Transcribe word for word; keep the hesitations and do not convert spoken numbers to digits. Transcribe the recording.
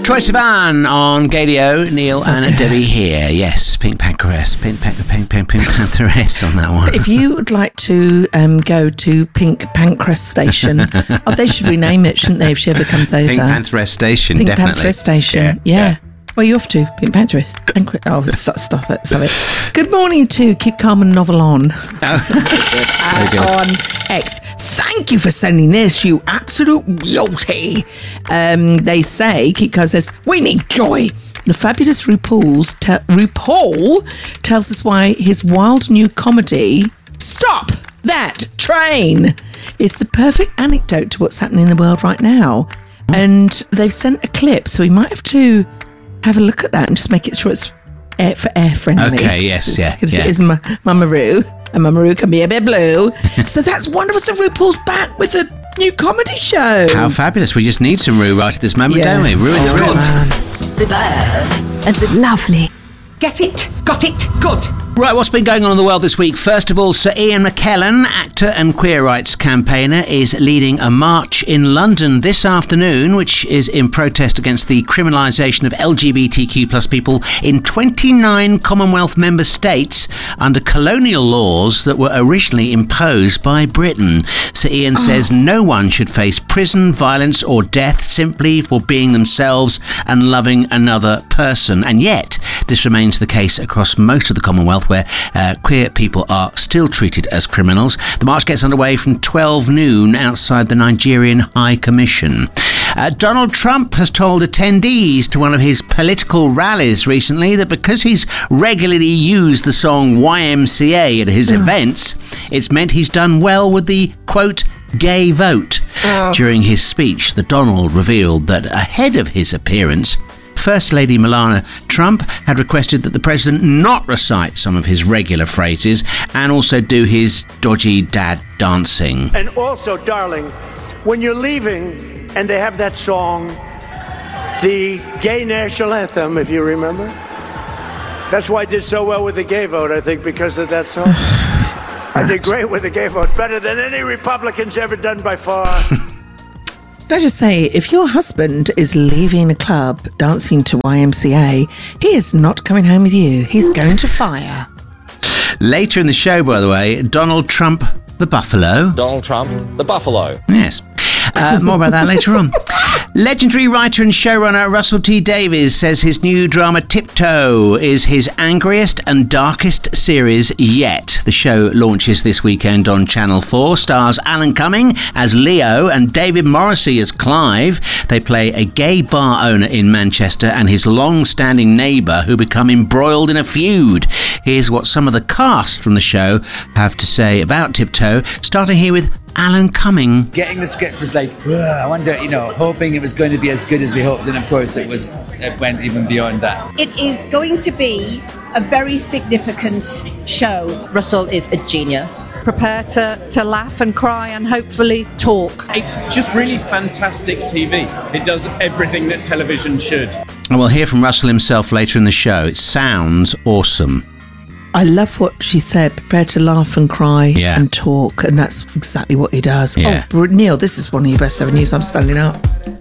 Troye Sivan on Gadio, Neil so and good. Debbie here. Yes, Pink Pantheress, Pink Pink Pink Pink Pantheress on that one. If you would like to um, go to Pink Pancras Station, oh, they should rename it, shouldn't they, if she ever comes over? Pink Pantheress Station, Pink definitely. Pantheress Station, yeah. yeah. yeah. Where are you off to? Pink Pantheress. Oh, stop, stop it, stop it. Good morning to Keep Calm and Novel On. Oh. Very good. On X. Thank you for sending this, you absolute beauty. Um, they say, Keep Calm says, we need joy. The fabulous RuPaul's te- RuPaul tells us why his wild new comedy, Stop That Train, is the perfect anecdote to what's happening in the world right now. And they've sent a clip, so we might have to have a look at that and just make it sure it's air for air friendly. Okay, yes, yeah. Because yeah. it is Ma- Mama Ru, and Mama Ru can be a bit blue. So that's wonderful. So RuPaul's back with a new comedy show. How fabulous. We just need some Ru right at this moment, yeah. don't we? Ru in the oh, room. The bad and the lovely. Get it, got it, good. Right, what's been going on in the world this week? First of all, Sir Ian McKellen, actor and queer rights campaigner, is leading a march in London this afternoon, which is in protest against the criminalisation of L G B T Q plus people in twenty-nine Commonwealth member states under colonial laws that were originally imposed by Britain. Sir Ian oh. says no one should face prison, violence or death simply for being themselves and loving another person. And yet, this remains the case across most of the Commonwealth, where uh, queer people are still treated as criminals. The march gets underway from twelve noon outside the Nigerian High Commission. Uh, Donald Trump has told attendees to one of his political rallies recently that because he's regularly used the song Y M C A at his oh. events, it's meant he's done well with the, quote, gay vote. Oh. During his speech, the Donald revealed that ahead of his appearance, First Lady Melania Trump had requested that the president not recite some of his regular phrases and also do his dodgy dad dancing. And also, darling, when you're leaving and they have that song, the gay national anthem, if you remember, that's why I did so well with the gay vote, I think, because of that song. I did great with the gay vote, better than any Republican's ever done by far. Can I just say, if your husband is leaving a club dancing to Y M C A, he is not coming home with you. He's going to fire. Later in the show, by the way, Donald Trump the Buffalo. Donald Trump the Buffalo. Yes. Uh, more about that later on. Legendary writer and showrunner Russell T Davies says his new drama Tiptoe is his angriest and darkest series yet. The show launches this weekend on Channel four, stars Alan Cumming as Leo and David Morrissey as Clive. They play a gay bar owner in Manchester and his long-standing neighbour who become embroiled in a feud. Here's what some of the cast from the show have to say about Tiptoe, starting here with Alan Cumming. Getting the script is like, I wonder, you know, hoping it was going to be as good as we hoped, and of course it was. It went even beyond that. It is going to be a very significant show. Russell is a genius. Prepare to, to laugh and cry and hopefully talk. It's just really fantastic T V. It does everything that television should. And we'll hear from Russell himself later in the show. It sounds awesome. I love what she said, prepare to laugh and cry yeah. and talk, and that's exactly what he does. Yeah. Oh, Neil, this is one of your best ever news. I'm standing up.